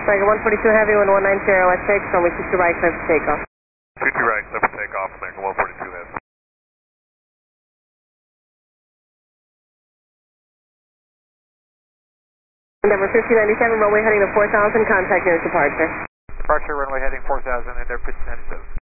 Tiger 142 Heavy, 1190, let's take from 22 right, clear for takeoff. 22 right, clear for takeoff, American 142 Heavy. Endeavor 1597, runway heading to 4000, contact nearest departure. Departure runway heading 4000, Endeavor 1597.